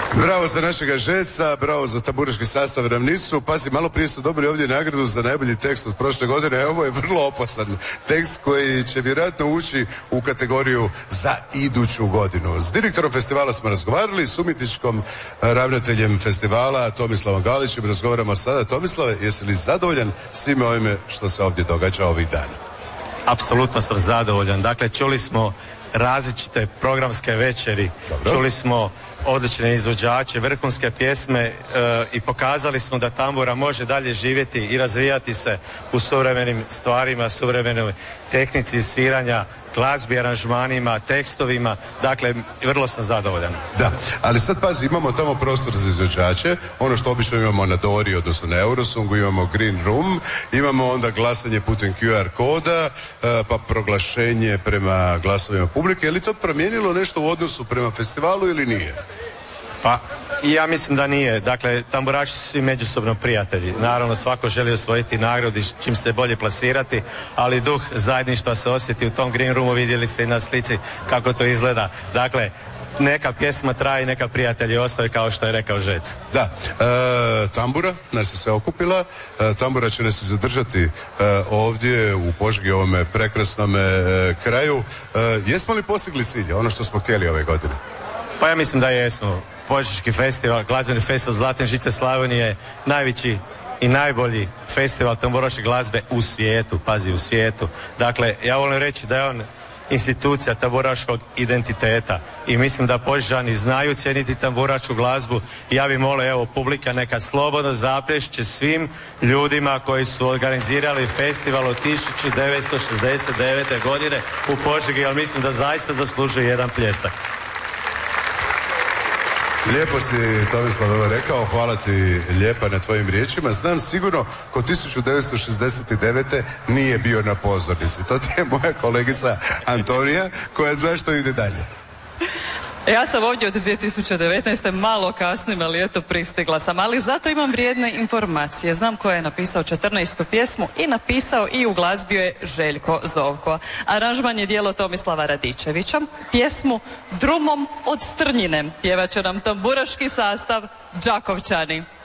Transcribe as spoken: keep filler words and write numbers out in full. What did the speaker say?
Bravo za našega Žeca, bravo za tamburaški sastav Ravnicu. Pazi, malo prije su dobili ovdje nagradu za najbolji tekst od prošle godine. Ovo je vrlo opasan tekst koji će vjerojatno ući u kategoriju za iduću godinu. S direktorom festivala smo razgovarali, s umjetničkom ravnateljem festivala Tomislavom Galićem razgovaramo sada. Tomislave, jesi li zadovoljan svime ovime što se ovdje događa ovih dana? Apsolutno sam zadovoljan. Dakle, čuli smo različite programske večeri, Dobro. čuli smo odlične izvođače, vrhunske pjesme e, i pokazali smo da tambura može dalje živjeti i razvijati se u suvremenim stvarima, suvremenoj tehnici sviranja, glazbi, aranžmanima, tekstovima, dakle, vrlo sam zadovoljan. Da, ali sad pazi, imamo tamo prostor za izvođače, ono što obično imamo na Dori, odnosno na Eurosungu, imamo Green Room, imamo onda glasanje putem Q R koda, pa proglašenje prema glasovima publike. Je li to promijenilo nešto u odnosu prema festivalu ili nije? Pa, ja mislim da nije. Dakle, tamburači su svi međusobno prijatelji. Naravno, svako želi osvojiti nagradu i čim se bolje plasirati, ali duh zajedništva se osjeti u tom Green Roomu, vidjeli ste i na slici kako to izgleda. Dakle, neka pjesma traje, neka prijatelji ostaju, kao što je rekao Žec. Da, e, tambura nas je se okupila, e, tambura će nas zadržati e, ovdje u Požegi, ovome prekrasnome e, kraju. E, jesmo li postigli cilje, ono što smo htjeli ove godine? Pa ja mislim da jesmo. Požeški festival, glazbeni festival Zlatne žice Slavonije, najveći i najbolji festival tamburaške glazbe u svijetu, pazi, u svijetu. Dakle, ja volim reći da je on institucija tamburaškog identiteta i mislim da Požežani znaju cijeniti tamburačku glazbu i ja bih molio, evo, publika neka slobodno zaplješće svim ljudima koji su organizirali festival od tisuću devetsto šezdeset devete. godine u Požegi, ali mislim da zaista zaslužuje jedan pljesak. Lijepo si, Tomislav, ovo rekao, hvala ti lijepa na tvojim riječima. Znam sigurno, kod tisuću devetsto šezdeset devete. nije bio na pozornici. To ti je moja kolegica Antonija, koja zna što ide dalje. Ja sam ovdje od dvije tisuće devetnaeste. malo kasnim, ali eto, pristigla sam. Ali zato imam vrijedne informacije. Znam ko je napisao četrnaestu pjesmu i napisao i u glazbi je Željko Zovko. Aranžman je djelo Tomislava Radičevića. Pjesmu Drumom od Strnjine pjevat će nam tamburaški sastav Đakovčani.